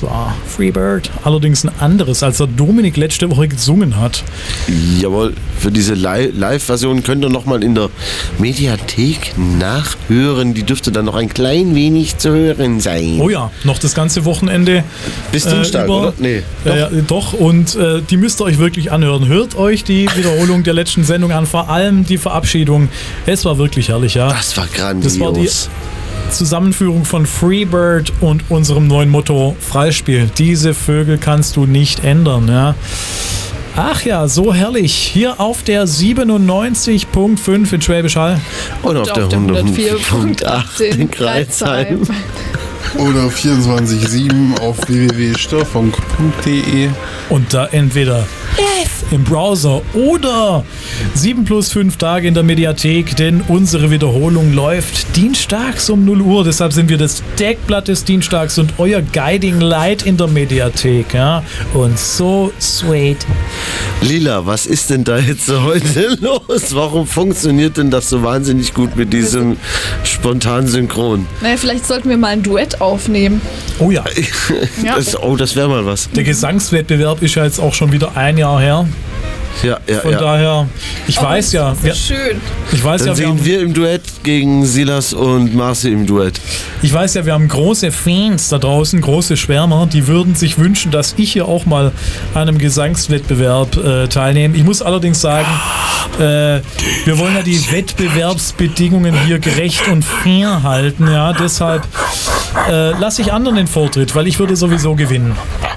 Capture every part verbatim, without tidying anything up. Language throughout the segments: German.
Das war Freebird. Allerdings ein anderes, als der Dominik letzte Woche gesungen hat. Jawohl, für diese Live-Version könnt ihr nochmal in der Mediathek nachhören. Die dürfte dann noch ein klein wenig zu hören sein. Oh ja, noch das ganze Wochenende. Bis Dienstag, äh, über, oder? Nee. Doch. Äh, doch, und äh, die müsst ihr euch wirklich anhören. Hört euch die Wiederholung der letzten Sendung an, vor allem die Verabschiedung. Es war wirklich herrlich, ja. Das war grandios. Das war die Zusammenführung von Freebird und unserem neuen Motto Freispiel. Diese Vögel kannst du nicht ändern, ja. Ach ja, so herrlich. Hier auf der siebenundneunzig Komma fünf in Schwäbisch Hall. Und, und auf, auf der hundertvier Komma acht in Kreisheim. Oder vierundzwanzig Komma sieben auf w w w punkt störfunk punkt d e. Und da entweder live im Browser oder sieben plus fünf Tage in der Mediathek, denn unsere Wiederholung läuft dienstags um null Uhr. Deshalb sind wir das Deckblatt des Dienstags und euer Guiding Light in der Mediathek. Ja? Und so sweet. Lila, was ist denn da jetzt heute los? Warum funktioniert denn das so wahnsinnig gut mit diesem spontanen Synchron? Naja, vielleicht sollten wir mal ein Duett aufnehmen. Oh ja. ja. Das, oh, das wäre mal was. Der Gesangswettbewerb ist ja jetzt auch schon wieder ein Jahr her. Ja, ja, Von ja. daher, ich oh, weiß ja. Das ist wir, schön. Ich weiß Dann ja, wir sehen haben, wir im Duett gegen Silas und Marci im Duett. Ich weiß ja, wir haben große Fans da draußen, große Schwärmer, die würden sich wünschen, dass ich hier auch mal an einem Gesangswettbewerb äh, teilnehme. Ich muss allerdings sagen, äh, wir wollen ja die Wettbewerbsbedingungen hier gerecht und fair halten. Ja, deshalb äh, lasse ich anderen den Vortritt, weil ich würde sowieso gewinnen.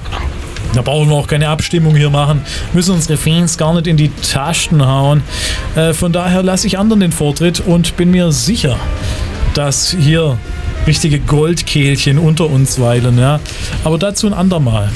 Da brauchen wir auch keine Abstimmung hier machen, müssen unsere Fans gar nicht in die Tasten hauen. Äh, von daher lasse ich anderen den Vortritt und bin mir sicher, dass hier richtige Goldkehlchen unter uns weilen. Ja? Aber dazu ein andermal.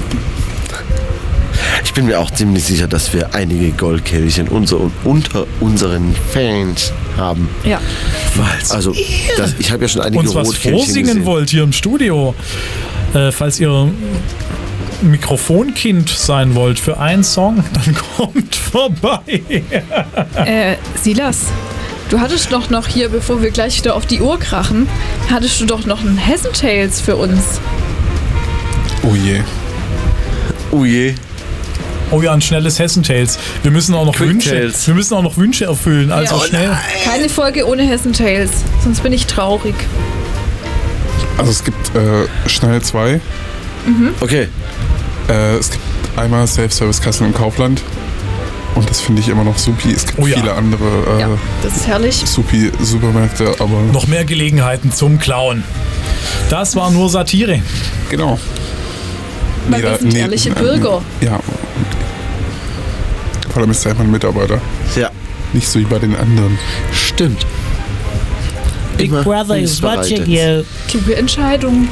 Ich bin mir auch ziemlich sicher, dass wir einige Goldkehlchen unter, unter unseren Fans haben. Ja. Falls also, das, ich habe ja schon einige uns was Rotkehlchen vorsingen gesehen. wollt hier im Studio, äh, falls ihr Mikrofonkind sein wollt für einen Song, dann kommt vorbei. äh, Silas, du hattest doch noch hier, bevor wir gleich wieder auf die Uhr krachen, hattest du doch noch einen Hessen Tales für uns. Oh je. Oh je. Oh ja, ein schnelles Hessen Tales. Wir müssen auch noch Quick Wünsche. Tales. Wir müssen auch noch Wünsche erfüllen. Also Ja. schnell. Keine Folge ohne Hessen Tales, sonst bin ich traurig. Also es gibt äh, schnell zwei. Mhm. Okay. Äh, es gibt einmal Self-Service-Kassen im Kaufland. Und das finde ich immer noch supi. Es gibt Oh ja. viele andere äh, Ja, das ist herrlich. supi Supermärkte, aber Noch mehr Gelegenheiten zum Klauen. Das war nur Satire. genau. Weil Nee, wir da- sind nee, ehrliche ähm, Bürger. Ja. Vor allem ist er einfach ein Mitarbeiter. Ja, Nicht so wie bei den anderen. stimmt. Big Immer Brother is watching you. Kluge Entscheidung.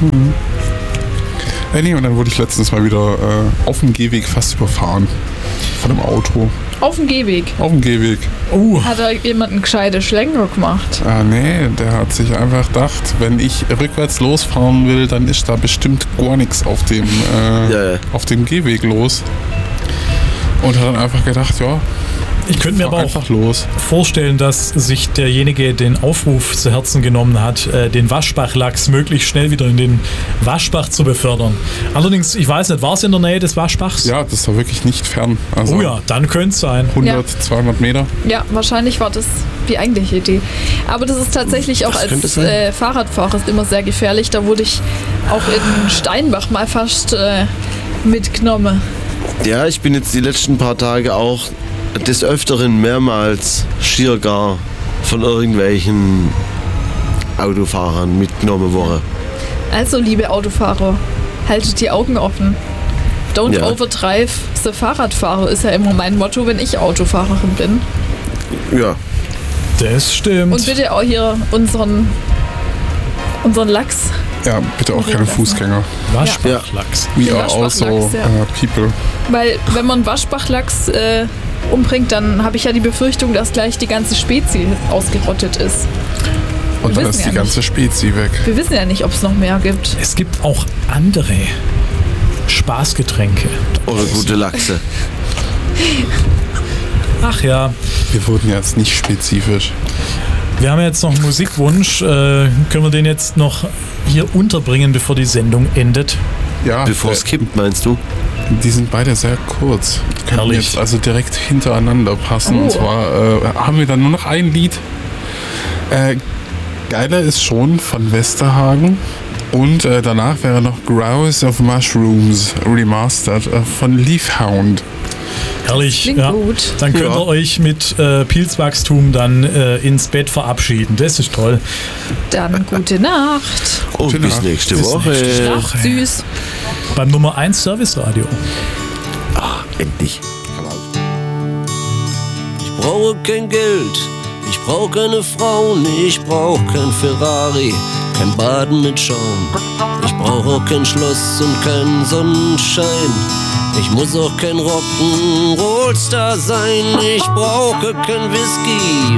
Äh, nee, und dann wurde ich letztens mal wieder äh, auf dem Gehweg fast überfahren. Von einem Auto. Auf dem Gehweg. Auf dem Gehweg. Uh, Hat da jemand einen gescheite Schlenker gemacht? Ah, nee, der hat sich einfach gedacht, wenn ich rückwärts losfahren will, dann ist da bestimmt gar nichts auf dem, äh, Ja, ja. auf dem Gehweg los. Und hat dann einfach gedacht, ja, ich könnte mir fahr aber auch einfach los. vorstellen, dass sich derjenige den Aufruf zu Herzen genommen hat, äh, den Waschbachlachs möglichst schnell wieder in den Waschbach zu befördern. Allerdings, ich weiß nicht, war es in der Nähe des Waschbachs? Ja, das war wirklich nicht fern. Also Oh ja, dann könnte es sein. hundert, zweihundert Meter. Ja, wahrscheinlich war das die eigentliche Idee. Aber das ist tatsächlich auch Das könnte als sein. äh, Fahrradfahrer ist immer sehr gefährlich. Da wurde ich auch in Steinbach mal fast äh, mitgenommen. Ja, ich bin jetzt die letzten paar Tage auch des Öfteren mehrmals schier gar von irgendwelchen Autofahrern mitgenommen worden. Also, liebe Autofahrer, haltet die Augen offen. Don't Ja. overdrive the Fahrradfahrer ist ja immer mein Motto, wenn ich Autofahrerin bin. Ja, Das stimmt. Und bitte auch hier unseren, unseren Lachs. Ja, bitte auch keine Fußgänger. Waschbachlachs. We Den are also Waschbachlachs, ja. uh, people. Weil, wenn man Waschbachlachs äh, umbringt, dann habe ich ja die Befürchtung, dass gleich die ganze Spezies ausgerottet ist. Und Wir dann wissen ist ja die ganze Spezie weg. Wir wissen ja nicht, ob es noch mehr gibt. Es gibt auch andere Spaßgetränke. oder gute Lachse. Ach ja, Wir wurden jetzt nicht spezifisch. wir haben jetzt noch einen Musikwunsch. Äh, können wir den jetzt noch hier unterbringen, bevor die Sendung endet? Ja, Bevor es äh, kippt, meinst du? Die sind beide sehr kurz. Die können Herrlich. jetzt also direkt hintereinander passen. Oh. Und zwar äh, haben wir dann nur noch ein Lied. Äh, geiler ist schon von Westerhagen. Und äh, danach wäre noch Growls of Mushrooms Remastered äh, von Leafhound. Herrlich. Klingt Ja. gut. Dann könnt Ja. ihr euch mit äh, Pilzwachstum dann äh, ins Bett verabschieden. Das ist toll. Dann gute Nacht. Und Gute bis Nacht. nächste Bis Woche. nächste Nacht, süß. Beim Nummer eins Service-Radio. Endlich. Ich brauche kein Geld, ich brauche keine Frau, nee, ich brauche kein Ferrari, kein Baden mit Schaum. Ich brauche auch kein Schloss und keinen Sonnenschein. Ich muss auch kein Rock'n'Roll-Star sein, ich brauche kein Whisky